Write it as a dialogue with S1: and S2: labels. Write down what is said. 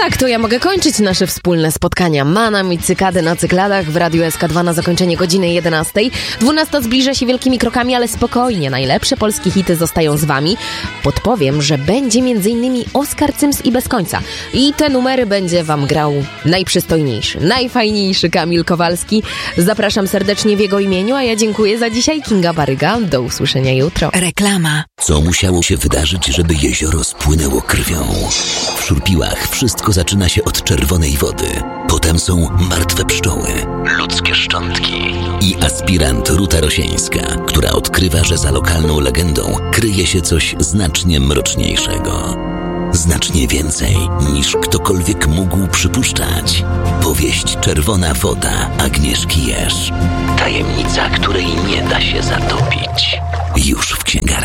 S1: Tak, to ja mogę kończyć nasze wspólne spotkania. Manam i cykady na cykladach w Radiu SK2 na zakończenie godziny 11. 12 zbliża się wielkimi krokami, ale spokojnie, najlepsze polskie hity zostają z wami. Podpowiem, że będzie m.in. Oskar Cyms i Bez końca. I te numery będzie wam grał najprzystojniejszy, najfajniejszy Kamil Kowalski. Zapraszam serdecznie w jego imieniu, a ja dziękuję za dzisiaj. Kinga Baryga. Do usłyszenia jutro.
S2: Reklama.
S3: Co musiało się wydarzyć, żeby jezioro spłynęło krwią? W Szurpiłach wszystko zaczyna się od czerwonej wody. Potem są martwe pszczoły, ludzkie szczątki i aspirant Ruta Rosieńska, która odkrywa, że za lokalną legendą kryje się coś znacznie mroczniejszego. Znacznie więcej niż ktokolwiek mógł przypuszczać. Powieść Czerwona woda Agnieszki Jerz. Tajemnica, której nie da się zatopić. Już w księgarni.